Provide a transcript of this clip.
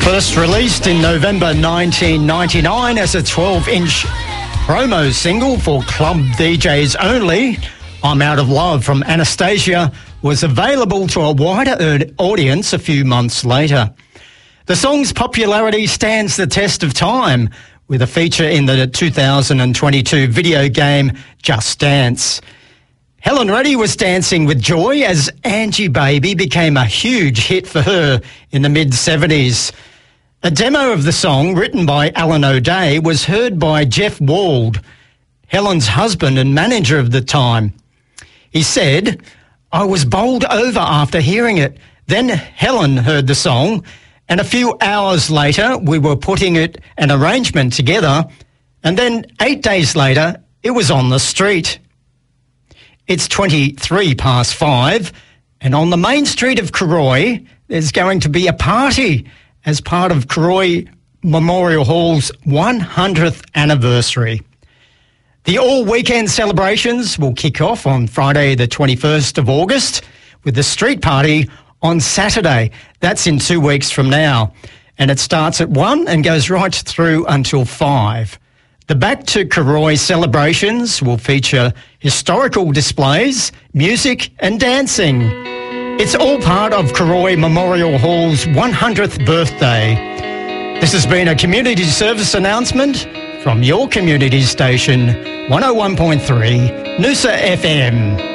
First released in November 1999 as a 12-inch promo single for club DJs only, I'm Out of Love from Anastasia was available to a wider audience a few months later. The song's popularity stands the test of time, with a feature in the 2022 video game Just Dance. Helen Reddy was dancing with joy as Angie Baby became a huge hit for her in the mid-70s. A demo of the song, written by Alan O'Day, was heard by Jeff Wald, Helen's husband and manager of the time. He said, "I was bowled over after hearing it. Then Helen heard the song, and a few hours later we were putting an arrangement together, and then 8 days later it was on the street." It's 23 past 5, and on the main street of Karoi there's going to be a party as part of Karoi Memorial Hall's 100th anniversary. The all-weekend celebrations will kick off on Friday the 21st of August with the street party on Saturday. That's in 2 weeks from now. And it starts at 1 and goes right through until 5. The Back to Karoi celebrations will feature historical displays, music and dancing. It's all part of Karoi Memorial Hall's 100th birthday. This has been a community service announcement from your community station, 101.3 Noosa FM.